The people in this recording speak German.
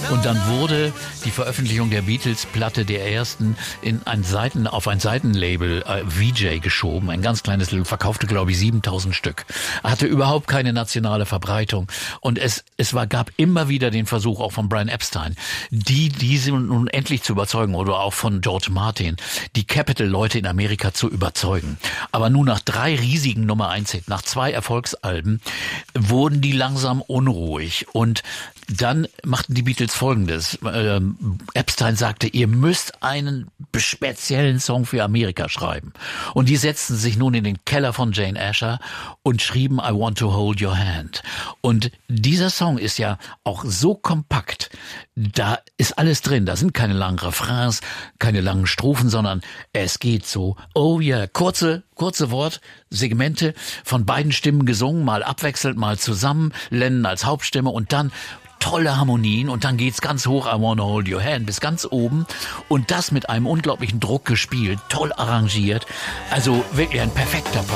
Und dann wurde die Veröffentlichung der Beatles-Platte der ersten auf ein Seitenlabel VJ geschoben. Ein ganz kleines Label, verkaufte glaube ich 7000 Stück. Hatte überhaupt keine nationale Verbreitung. Und es gab immer wieder den Versuch, auch von Brian Epstein, diese nun endlich zu überzeugen, oder auch von George Martin, die Capitol-Leute in Amerika zu überzeugen. Aber nun nach 3 riesigen Nummer 1-Hits, nach 2 Erfolgsalben, wurden die langsam unruhig. Und dann machten die Beatles Folgendes. Epstein sagte, ihr müsst einen speziellen Song für Amerika schreiben. Und die setzten sich nun in den Keller von Jane Asher und schrieben I Want to Hold Your Hand. Und dieser Song ist ja auch so kompakt. Da ist alles drin. Da sind keine langen Refrains, keine langen Strophen, sondern es geht so, oh yeah, kurze Wortsegmente von beiden Stimmen gesungen, mal abwechselnd, mal zusammen, Lennon als Hauptstimme und dann tolle Harmonien und dann geht's ganz hoch, I Wanna Hold Your Hand, bis ganz oben und das mit einem unglaublichen Druck gespielt, toll arrangiert, also wirklich ein perfekter Pop.